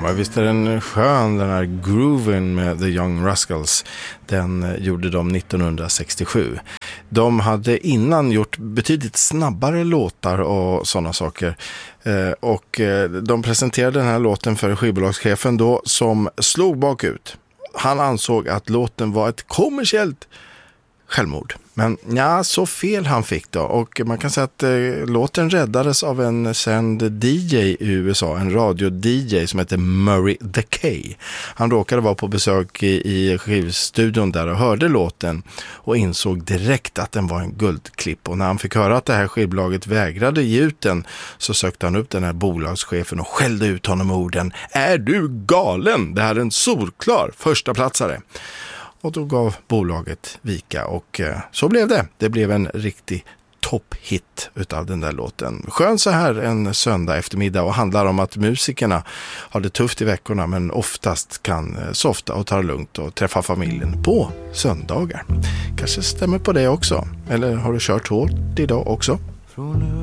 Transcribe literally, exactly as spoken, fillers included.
men visst är den skön, den här grooven med The Young Rascals. Den gjorde de nittonhundrasextiosju. De hade innan gjort betydligt snabbare låtar och sådana saker. Eh, och eh, de presenterade den här låten för skivbolagschefen då, som slog bakut. Han ansåg att låten var ett kommersiellt självmord. Men ja, så fel han fick då. Och man kan säga att eh, låten räddades av en känd D J i U S A, en radio-D J som heter Murray the K. Han råkade vara på besök i, i skivstudion där och hörde låten och insåg direkt att den var en guldklipp. Och när han fick höra att det här skivbolaget vägrade ge ut den, så sökte han upp den här bolagschefen och skällde ut honom orden: "Är du galen? Det här är en solklar första platsare." Och då gav bolaget vika och eh, så blev det. Det blev en riktig topphit utav den där låten. Skön så här en söndag eftermiddag och handlar om att musikerna har det tufft i veckorna men oftast kan eh, softa och ta det lugnt och träffa familjen på söndagar. Kanske stämmer på det också. Eller har du kört hårt idag också? Från